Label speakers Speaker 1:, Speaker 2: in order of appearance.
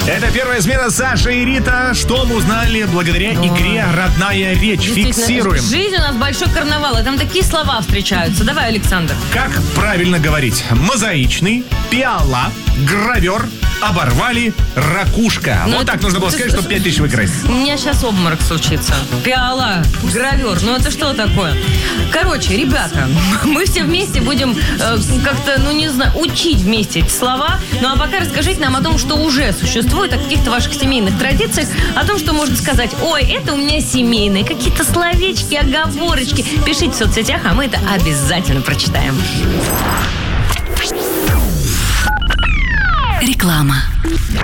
Speaker 1: Это первая смена Саша и Рита. Что мы узнали благодаря игре «Родная речь». Фиксируем.
Speaker 2: Жизнь у нас большой карнавал, и там такие слова встречаются. Давай, Александр.
Speaker 1: Как правильно говорить? Мозаичный, пиала, гравер, оборвали, ракушка.
Speaker 2: Ну,
Speaker 1: вот так нужно было сказать, чтобы 5000 выиграть.
Speaker 2: У меня сейчас обморок случится. Пиала, гравер, ну это что такое? Короче, ребята, мы все вместе будем как-то, не знаю, учить вместе эти слова. Ну а пока расскажите нам о том, что уже существует, о каких-то ваших семейных традициях, о том, что можно сказать: ой, это у меня семейные, какие-то словечки, оговорочки. Пишите в соцсетях, а мы это обязательно прочитаем.
Speaker 3: Реклама.